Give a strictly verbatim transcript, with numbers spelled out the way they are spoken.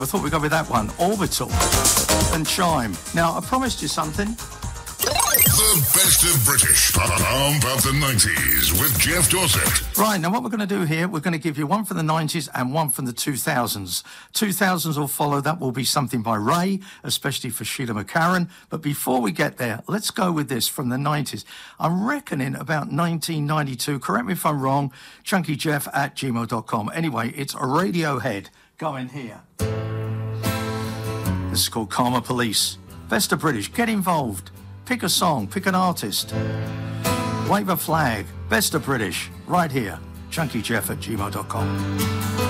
I thought we'd go with that one, Orbital and Chime. Now, I promised you something. The best of British about the nineties with Jeff Dorset. Right, now what we're going to do here, we're going to give you one from the nineties and one from the two thousands. two thousands will follow, that will be something by Ray, especially for Sheila McCarran. But before we get there, let's go with this from the nineties. I'm reckoning about nineteen ninety-two, correct me if I'm wrong, chunkyjeff at gmail dot com. Anyway, it's a Radiohead going here. This is called Karma Police. Best of British, get involved. Pick a song, pick an artist. Wave a flag. Best of British, right here. chunkyjeff at gmail dot com.